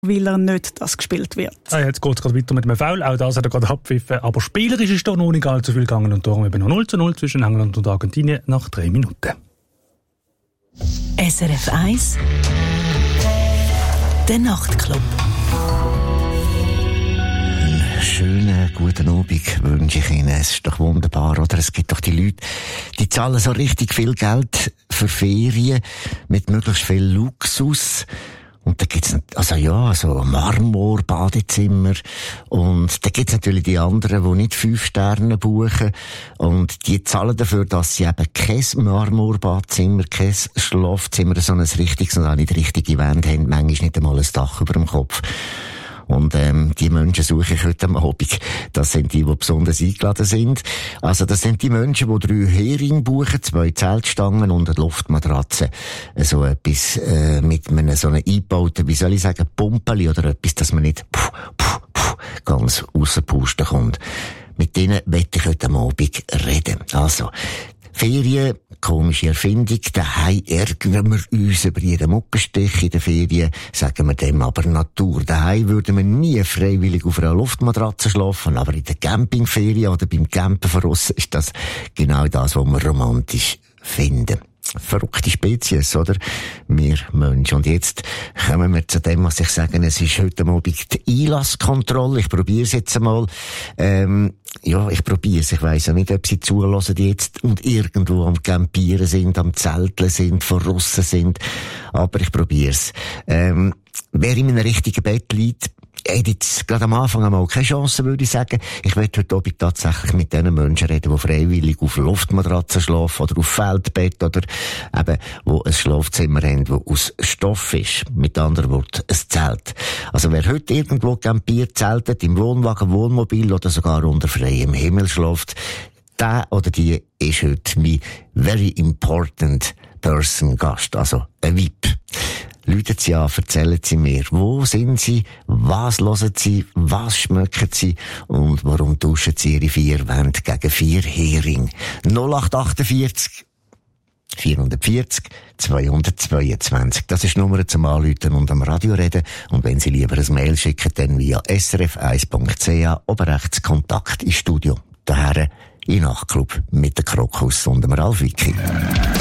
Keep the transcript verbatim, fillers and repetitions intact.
weil er nicht das gespielt wird. Ah, jetzt geht es gerade weiter mit einem Foul, auch das hat er gerade abgepfiffen, aber spielerisch ist da noch nicht allzu viel gegangen und darum eben noch null zu null zwischen England und Argentinien nach drei Minuten. S R F eins Der Nachtclub. Einen schönen guten Abend wünsche ich Ihnen. Es ist doch wunderbar, oder? Es gibt doch die Leute, die zahlen so richtig viel Geld für Ferien mit möglichst viel Luxus. Und da gibt's, also ja, so Marmor-Badezimmer. Und da gibt's natürlich die anderen, die nicht fünf Sterne buchen. Und die zahlen dafür, dass sie eben kein Marmor-Badzimmer, kein Schlafzimmer, so ein richtiges und auch nicht richtige Wände haben. Manchmal nicht einmal ein Dach über dem Kopf. Und ähm, die Menschen suche ich heute am Abend. Das sind die, die besonders eingeladen sind. Also das sind die Menschen, die drei Heringe buchen, zwei Zeltstangen und eine Luftmatratze. So etwas äh, mit einem so einem eingebauten, wie soll ich sagen, Pumpeli oder etwas, dass man nicht puh, puh, puh, ganz rauspusten kommt. Mit denen möchte ich heute am Abend reden. Also, Ferien, komische Erfindung. Daheim ärgern wir uns über jeden Muppenstich. In den Ferien sagen wir dem aber Natur. Daheim würden wir nie freiwillig auf einer Luftmatratze schlafen, aber in der Campingferien oder beim Campen von aussen ist das genau das, was wir romantisch finden. Verrückte Spezies, oder? Wir Menschen. Und jetzt kommen wir zu dem, was ich sage. Es ist heute Abend die Einlasskontrolle. Ich probiere es jetzt einmal. Ähm, ja, ich probiere es. Ich weiss ja nicht, ob Sie zulassen jetzt und irgendwo am Campieren sind, am Zelteln sind, von Russen sind. Aber ich probiere es. Ähm, wer in einem richtigen Bett liegt, hat jetzt gerade am Anfang einmal keine Chance, würde ich sagen. Ich werde heute Abend tatsächlich mit den Menschen reden, die freiwillig auf Luftmatratzen schlafen oder auf Feldbett oder eben, wo ein Schlafzimmer haben, das aus Stoff ist. Mit anderen Worten, ein Zelt. Also wer heute irgendwo campiert, zeltet, im Wohnwagen, Wohnmobil oder sogar unter freiem Himmel schläft, der oder die ist heute mein very important person Gast, also ein V I P. Läuten Sie an, erzählen Sie mir, wo sind Sie, was hören Sie, was schmecken Sie und warum tauschen Sie Ihre vier Wände gegen vier Heringe? null acht achtundvierzig vierhundertvierzig zweihundertzweiundzwanzig. Das ist die Nummer zum Anrufen und am Radio reden. Und wenn Sie lieber ein Mail schicken, dann via s r f eins punkt c a, oben rechts Kontakt ins Studio. Daher in Nachtclub mit der Krokus und dem Ralf Wicki.